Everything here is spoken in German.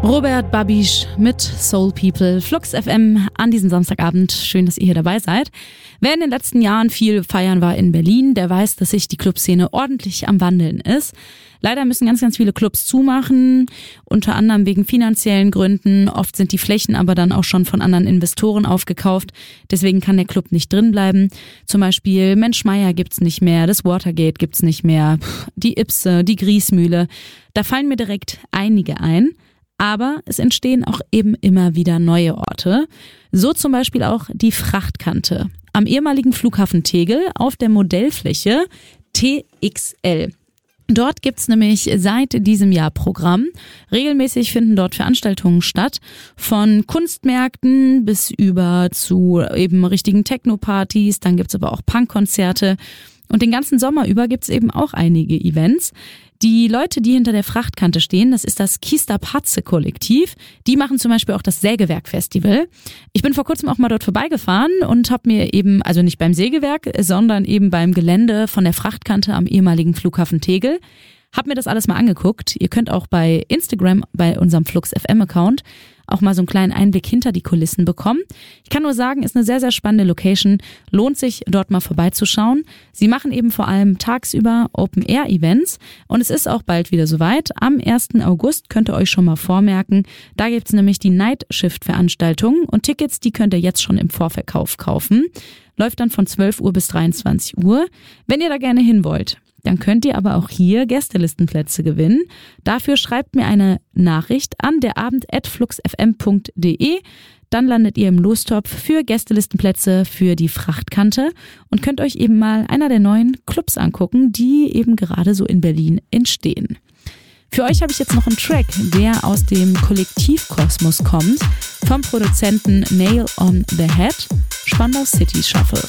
Robert Babiš mit Soul People, Flux FM an diesem Samstagabend. Schön, dass ihr hier dabei seid. Wer in den letzten Jahren viel feiern war in Berlin, der weiß, dass sich die Clubszene ordentlich am Wandeln ist. Leider müssen ganz, ganz viele Clubs zumachen, unter anderem wegen finanziellen Gründen. Oft sind die Flächen aber dann auch schon von anderen Investoren aufgekauft. Deswegen kann der Club nicht drin bleiben. Zum Beispiel Mensch Meier gibt's nicht mehr, das Watergate gibt's nicht mehr, die Ipse, die Griesmühle. Da fallen mir direkt einige ein. Aber es entstehen auch eben immer wieder neue Orte. So zum Beispiel auch die Frachtkante am ehemaligen Flughafen Tegel auf der Modellfläche TXL. Dort gibt's nämlich seit diesem Jahr Programm. Regelmäßig finden dort Veranstaltungen statt, von Kunstmärkten bis über zu eben richtigen Techno-Partys. Dann gibt's aber auch Punkkonzerte. Und den ganzen Sommer über gibt's eben auch einige Events. Die Leute, die hinter der Frachtkante stehen, das ist das Kista-Patze-Kollektiv. Die machen zum Beispiel auch das Sägewerk-Festival. Ich bin vor kurzem auch mal dort vorbeigefahren und habe mir eben, also nicht beim Sägewerk, sondern eben beim Gelände von der Frachtkante am ehemaligen Flughafen Tegel, hab mir das alles mal angeguckt. Ihr könnt auch bei Instagram, bei unserem Flux FM Account, auch mal so einen kleinen Einblick hinter die Kulissen bekommen. Ich kann nur sagen, ist eine sehr, sehr spannende Location. Lohnt sich, dort mal vorbeizuschauen. Sie machen eben vor allem tagsüber Open-Air-Events und es ist auch bald wieder soweit. Am 1. August könnt ihr euch schon mal vormerken. Da gibt's nämlich die Night-Shift-Veranstaltung und Tickets, die könnt ihr jetzt schon im Vorverkauf kaufen. Läuft dann von 12 Uhr bis 23 Uhr. Wenn ihr da gerne hin wollt, dann könnt ihr aber auch hier Gästelistenplätze gewinnen. Dafür schreibt mir eine Nachricht an derabend@fluxfm.de. Dann landet ihr im Lostopf für Gästelistenplätze für die Frachtkante und könnt euch eben mal einer der neuen Clubs angucken, die eben gerade so in Berlin entstehen. Für euch habe ich jetzt noch einen Track, der aus dem Kollektivkosmos kommt, vom Produzenten Nail on the Head, Spandau City Shuffle.